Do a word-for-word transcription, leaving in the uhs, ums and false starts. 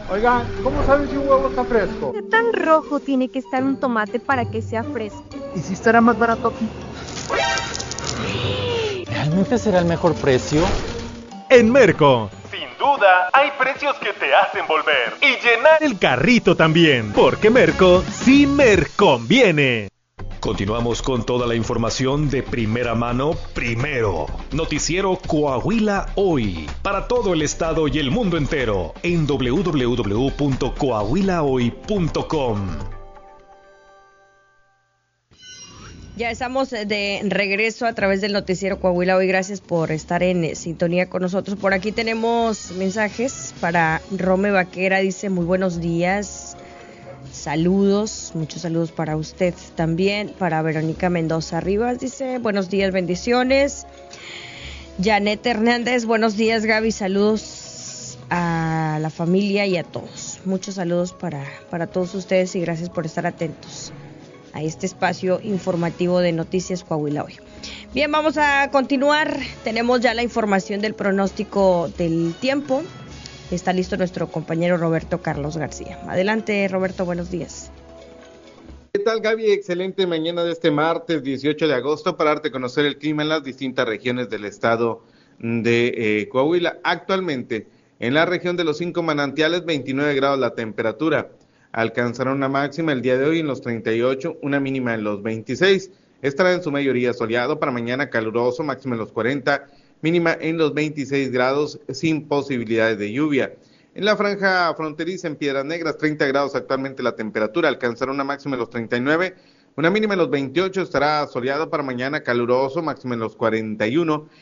Oigan, ¿cómo saben si un huevo está fresco? ¿Qué tan rojo tiene que estar un tomate para que sea fresco? ¿Y si estará más barato aquí? ¿Realmente será el mejor precio? En Merco, sin duda, hay precios que te hacen volver y llenar el carrito también, porque Merco sí Merconviene. Continuamos con toda la información de primera mano, primero. Noticiero Coahuila Hoy, para todo el estado y el mundo entero, en doble u doble u doble u punto coahuila hoy punto com. Ya estamos de regreso a través del noticiero Coahuila Hoy. Gracias por estar en sintonía con nosotros. Por aquí tenemos mensajes para Rome Vaquera. Dice muy buenos días. Saludos, muchos saludos para usted también. Para Verónica Mendoza Rivas dice buenos días, bendiciones. Janet Hernández, buenos días Gaby, saludos a la familia y a todos. Muchos saludos para, para todos ustedes y gracias por estar atentos a este espacio informativo de Noticias Coahuila Hoy. Bien, vamos a continuar. Tenemos ya la información del pronóstico del tiempo. Está listo nuestro compañero Roberto Carlos García. Adelante, Roberto, buenos días. ¿Qué tal, Gaby? Excelente mañana de este martes dieciocho de agosto para darte a conocer el clima en las distintas regiones del estado de eh, Coahuila. Actualmente, en la región de los cinco manantiales, veintinueve grados la temperatura. Alcanzará una máxima el día de hoy en los treinta y ocho, una mínima en los veintiséis. Estará en su mayoría soleado, para mañana caluroso, máxima en los cuarenta, mínima en los veintiséis grados, sin posibilidades de lluvia. En la franja fronteriza en Piedras Negras, treinta grados actualmente la temperatura, alcanzará una máxima en los treinta y nueve, una mínima en los veintiocho, estará soleado para mañana caluroso, máxima en los cuarenta y uno,